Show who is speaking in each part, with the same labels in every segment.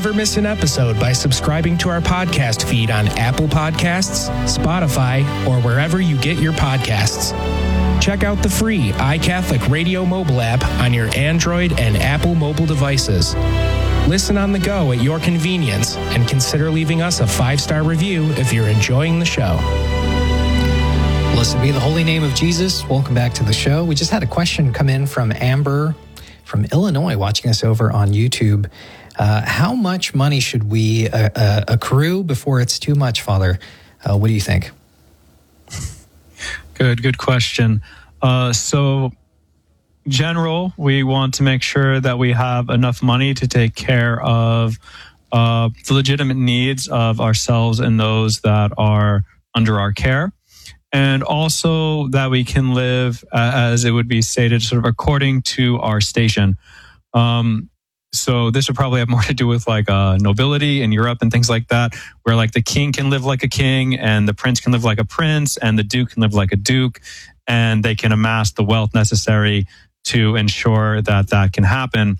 Speaker 1: Never miss an episode by subscribing to our podcast feed on Apple Podcasts, Spotify, or wherever you get your podcasts. Check out the free iCatholic Radio mobile app on your Android and Apple mobile devices. Listen on the go at your convenience and consider leaving us a 5-star review if you're enjoying the show.
Speaker 2: Blessed be the holy name of Jesus. Welcome back to the show. We just had a question come in from Amber from Illinois, watching us over on YouTube. How much money should we accrue before it's too much, Father? What do you think?
Speaker 3: Good question. So, general, we want to make sure that we have enough money to take care of the legitimate needs of ourselves and those that are under our care. And also that we can live, as it would be stated, sort of according to our station. So this would probably have more to do with like nobility in Europe and things like that, where like the king can live like a king and the prince can live like a prince and the duke can live like a duke, and they can amass the wealth necessary to ensure that that can happen.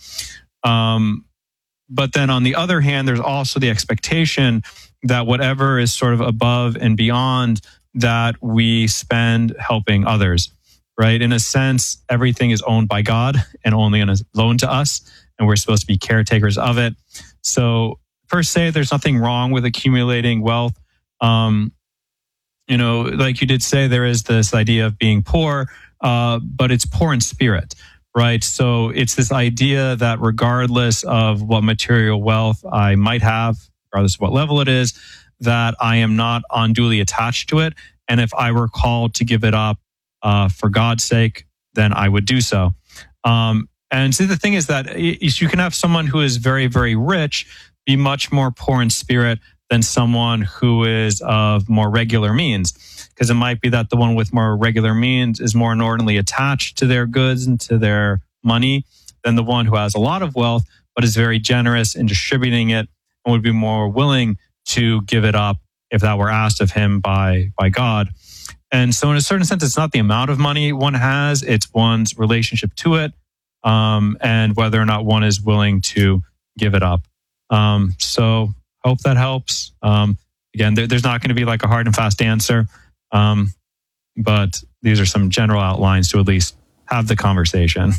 Speaker 3: But then on the other hand, there's also the expectation that whatever is sort of above and beyond that we spend helping others, right? In a sense, everything is owned by God and only on a loan to us, and we're supposed to be caretakers of it. So per se, there's nothing wrong with accumulating wealth. Like you did say, there is this idea of being poor, but it's poor in spirit, right? So it's this idea that regardless of what material wealth I might have, regardless of what level it is, that I am not unduly attached to it. And if I were called to give it up for God's sake, then I would do so. And see, the thing is that you can have someone who is very, very rich be much more poor in spirit than someone who is of more regular means. Because it might be that the one with more regular means is more inordinately attached to their goods and to their money than the one who has a lot of wealth, but is very generous in distributing it and would be more willing to give it up if that were asked of him by God. And so in a certain sense, it's not the amount of money one has, it's one's relationship to it, and whether or not one is willing to give it up. So hope that helps. Again, there's not going to be like a hard and fast answer, but these are some general outlines to at least have the conversation.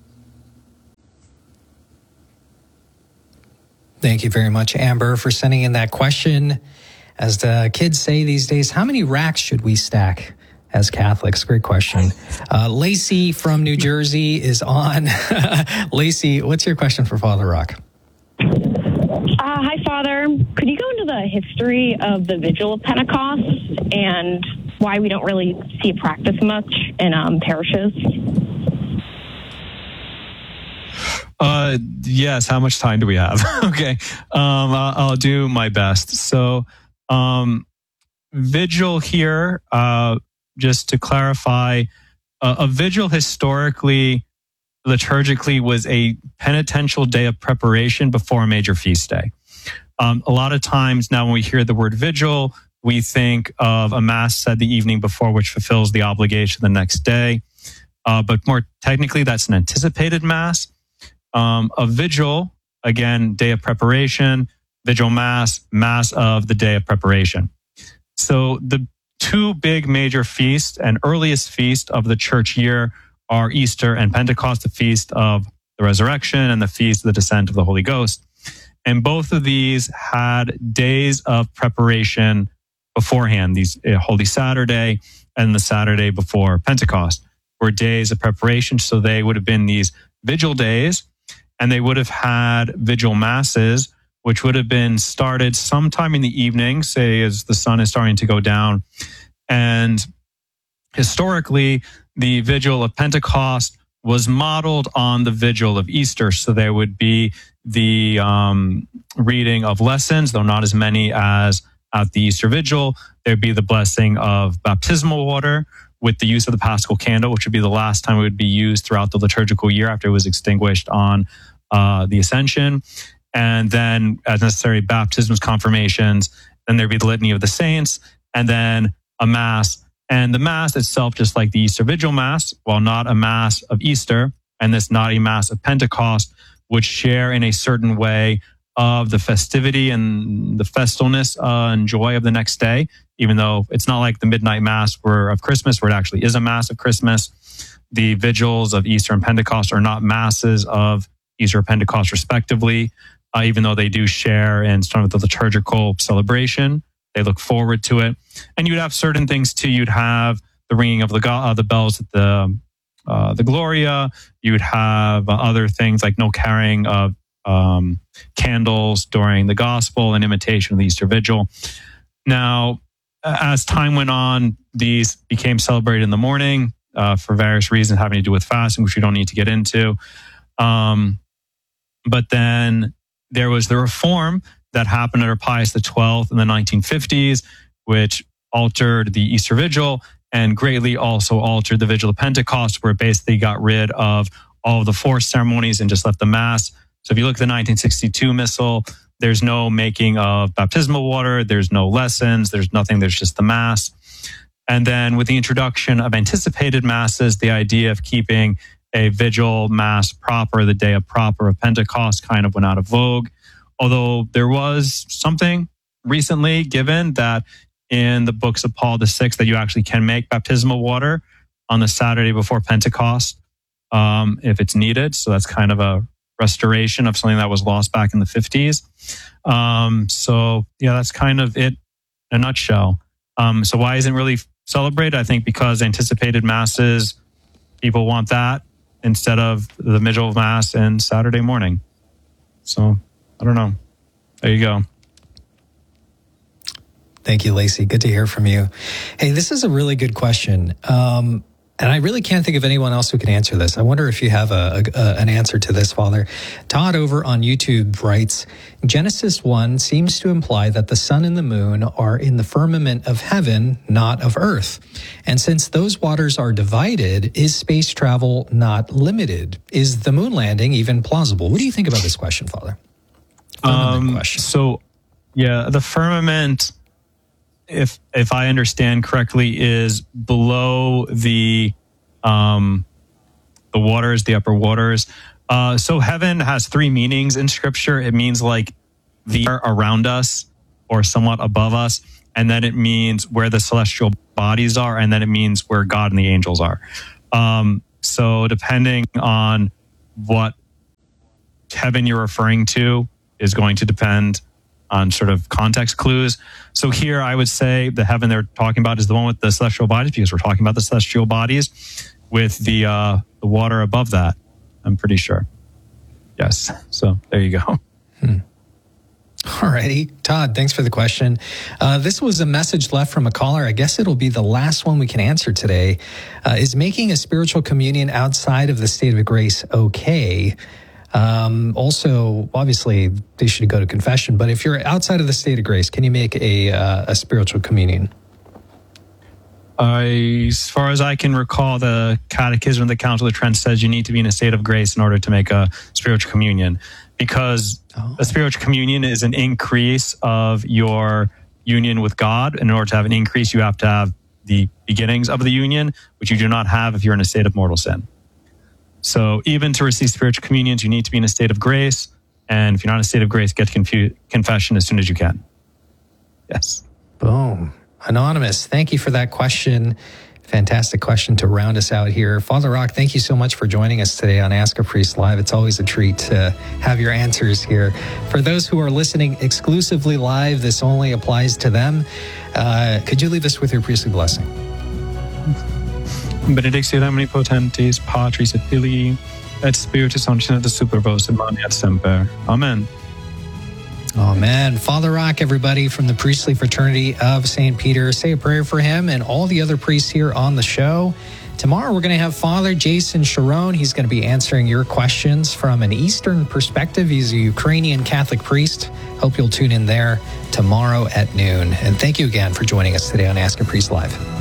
Speaker 2: Thank you very much, Amber, for sending in that question. As the kids say these days, how many racks should we stack as Catholics? Great question. Lacey from New Jersey is on. Lacey, what's your question for Father Rock?
Speaker 4: Hi, Father. Could you go into the history of the Vigil of Pentecost and why we don't really see it practiced much in parishes?
Speaker 3: Yes. How much time do we have? Okay. I'll do my best. So, vigil here, just to clarify, a vigil historically, liturgically, was a penitential day of preparation before a major feast day. A lot of times now when we hear the word vigil, we think of a mass said the evening before, which fulfills the obligation the next day. But more technically, that's an anticipated mass. A vigil, again, day of preparation, vigil mass, mass of the day of preparation. So the two big major feasts and earliest feast of the church year are Easter and Pentecost, the feast of the resurrection and the feast of the descent of the Holy Ghost. And both of these had days of preparation beforehand. These Holy Saturday and the Saturday before Pentecost were days of preparation. So they would have been these vigil days, and they would have had vigil masses, which would have been started sometime in the evening, say as the sun is starting to go down. And historically, the vigil of Pentecost was modeled on the vigil of Easter. So there would be the reading of lessons, though not as many as at the Easter vigil. There'd be the blessing of baptismal water with the use of the Paschal candle, which would be the last time it would be used throughout the liturgical year after it was extinguished on the Ascension. And then, as necessary, baptisms, confirmations. Then there'd be the Litany of the Saints, and then a Mass. And the Mass itself, just like the Easter Vigil Mass, while not a Mass of Easter, and this not a Mass of Pentecost, would share in a certain way of the festivity and the festalness and joy of the next day, even though it's not like the midnight mass of Christmas, where it actually is a mass of Christmas. The vigils of Easter and Pentecost are not masses of Easter and Pentecost, respectively, even though they do share in some of the liturgical celebration. They look forward to it. And you'd have certain things too. You'd have the ringing of the bells at the Gloria. You'd have other things like no carrying of candles during the Gospel and imitation of the Easter Vigil. Now, as time went on, these became celebrated in the morning for various reasons having to do with fasting, which we don't need to get into. But then there was the reform that happened under Pius XII in the 1950s, which altered the Easter Vigil and greatly also altered the Vigil of Pentecost, where it basically got rid of all of the forced ceremonies and just left the Mass. So if you look at the 1962 Missal, there's no making of baptismal water, there's no lessons, there's nothing, there's just the Mass. And then with the introduction of anticipated Masses, the idea of keeping a Vigil Mass proper, the day of proper of Pentecost, kind of went out of vogue. Although there was something recently given that in the books of Paul VI that you actually can make baptismal water on the Saturday before Pentecost if it's needed. So that's kind of a restoration of something that was lost back in the 50s. So yeah, that's kind of it in a nutshell. So why isn't it really celebrated? I think because anticipated Masses, people want that instead of the Vigil of Mass and Saturday morning. So I don't know. There you go.
Speaker 2: Thank you, Lacey. Good to hear from you. Hey, this is a really good question. And I really can't think of anyone else who can answer this. I wonder if you have an answer to this, Father. Todd over on YouTube writes, Genesis 1 seems to imply that the sun and the moon are in the firmament of heaven, not of earth. And since those waters are divided, is space travel not limited? Is the moon landing even plausible? What do you think about this question, Father? Question.
Speaker 3: So, yeah, the firmament, if I understand correctly, is below the waters, the upper waters. So heaven has three meanings in Scripture. It means like the air around us or somewhat above us, and then it means where the celestial bodies are, and then it means where God and the angels are. So depending on what heaven you're referring to is going to depend on sort of context clues. So here I would say the heaven they're talking about is the one with the celestial bodies, because we're talking about the celestial bodies with the water above that, I'm pretty sure. Yes. So there you go.
Speaker 2: All righty. Todd, thanks for the question. This was a message left from a caller. I guess it'll be the last one we can answer today. Is making a spiritual communion outside of the state of grace okay? Also, obviously, they should go to confession. But if you're outside of the state of grace, can you make a spiritual communion?
Speaker 3: As far as I can recall, the Catechism of the Council of Trent says you need to be in a state of grace in order to make a spiritual communion, because a spiritual communion is an increase of your union with God. In order to have an increase, you have to have the beginnings of the union, which you do not have if you're in a state of mortal sin. So even to receive spiritual communions, you need to be in a state of grace. And if you're not in a state of grace, get confession as soon as you can. Yes.
Speaker 2: Boom. Anonymous, thank you for that question. Fantastic question to round us out here. Father Rock, thank you so much for joining us today on Ask a Priest Live. It's always a treat to have your answers here. For those who are listening exclusively live, this only applies to them. Could you leave us with your priestly blessing?
Speaker 3: Benedictio omnipotentis, Patris et Filii, et Spiritus Sancti et Superbos et Manet semper. Amen.
Speaker 2: Amen. Father Rock, everybody from the priestly fraternity of St. Peter, say a prayer for him and all the other priests here on the show. Tomorrow, we're going to have Father Jason Sharon. He's going to be answering your questions from an Eastern perspective. He's a Ukrainian Catholic priest. Hope you'll tune in there tomorrow at noon. And thank you again for joining us today on Ask a Priest Live.